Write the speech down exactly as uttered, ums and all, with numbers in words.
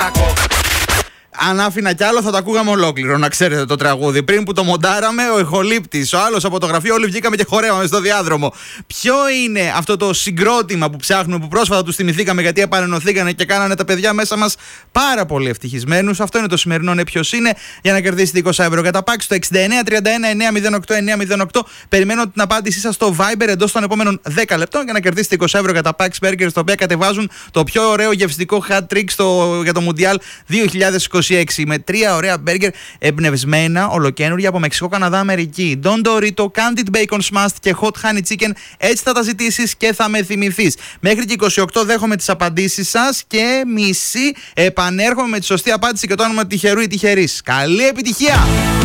Αν άφηνα κι άλλο θα το ακούγαμε ολόκληρο, να ξέρετε το τραγούδι. Πριν που το μοντάραμε, ο ηχολήπτης, ο άλλος από το γραφείο, όλοι βγήκαμε και χορεύαμε στο διάδρομο. Ποιο είναι αυτό το συγκρότημα που ψάχνουμε, που πρόσφατα τους θυμηθήκαμε γιατί επανενωθήκανε και κάνανε τα παιδιά μέσα μας πάρα πολύ ευτυχισμένους? Αυτό είναι το σημερινό ναι ποιος είναι, για να κερδίσετε είκοσι ευρώ κατά πάκ στο εξήντα εννέα τριάντα ένα εννέα μηδέν οκτώ εννέα μηδέν οκτώ. Περιμένω την απάντησή σας στο Viber εντός των επόμενων δέκα λεπτών για να κερδίσετε είκοσι ευρώ κατά Pax Burgers, τα οποία κατεβάζουν το πιο ωραίο γευστικό hat trick στο, για το Μουντιάλ δύο χιλιάδες είκοσι έξι. Με τρία ωραία μπέργκερ εμπνευσμένα, ολοκένουργια από Μεξικό, Καναδά, Αμερική. Don Dorito, Candied Bacon Smashed και Hot Honey Chicken. Έτσι θα τα ζητήσεις και θα με θυμηθείς. Μέχρι και είκοσι οκτώ δέχομαι τις απαντήσεις σας και μισή επανέρχομαι με τη σωστή απάντηση και το όνομα τυχερού ή τυχερής. Καλή επιτυχία!